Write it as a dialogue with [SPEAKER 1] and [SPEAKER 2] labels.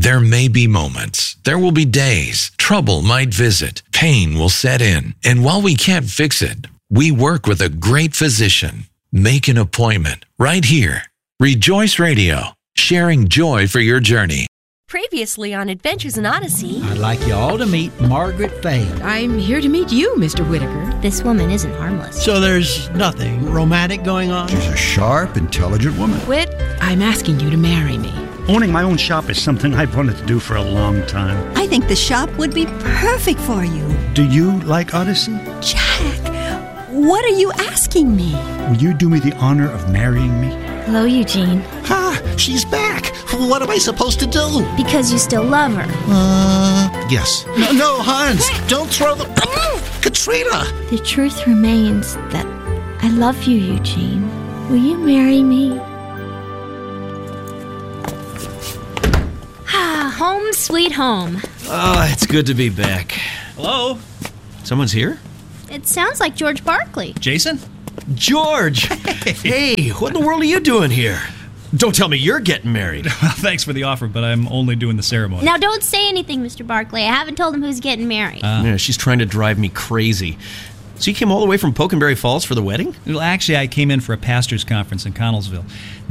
[SPEAKER 1] There may be moments, there will be days, trouble might visit, pain will set in, and while we can't fix it, we work with a great physician. Make an appointment right here. Rejoice Radio, sharing joy for your journey.
[SPEAKER 2] Previously on Adventures in Odyssey.
[SPEAKER 3] I'd like you all to meet Margaret Fay.
[SPEAKER 4] I'm here to meet you, Mr. Whitaker.
[SPEAKER 5] This woman isn't harmless.
[SPEAKER 3] So there's nothing romantic going on?
[SPEAKER 6] She's a sharp, intelligent woman.
[SPEAKER 4] Whit, I'm asking you to marry me.
[SPEAKER 7] Owning my own shop is something I've wanted to do for a long time.
[SPEAKER 8] I think the shop would be perfect for you.
[SPEAKER 7] Do you like Odyssey?
[SPEAKER 8] Jack, what are you asking me?
[SPEAKER 7] Will you do me the honor of marrying me?
[SPEAKER 5] Hello, Eugene.
[SPEAKER 9] Ha! She's back! What am I supposed to do?
[SPEAKER 5] Because you still love her.
[SPEAKER 9] Yes. No, Hans! Don't throw the... Katrina!
[SPEAKER 5] The truth remains that I love you, Eugene. Will you marry me? Home sweet home.
[SPEAKER 10] Oh, it's good to be back.
[SPEAKER 11] Hello?
[SPEAKER 10] Someone's here?
[SPEAKER 5] It sounds like George Barkley.
[SPEAKER 11] Jason?
[SPEAKER 10] George! Hey, what in the world are you doing here? Don't tell me you're getting married.
[SPEAKER 11] Well, thanks for the offer, but I'm only doing the ceremony.
[SPEAKER 5] Now don't say anything, Mr. Barkley. I haven't told him who's getting married.
[SPEAKER 10] Yeah, she's trying to drive me crazy. So you came all the way from Pokenberry Falls for the wedding?
[SPEAKER 11] Well, actually, I came in for a pastor's conference in Connellsville.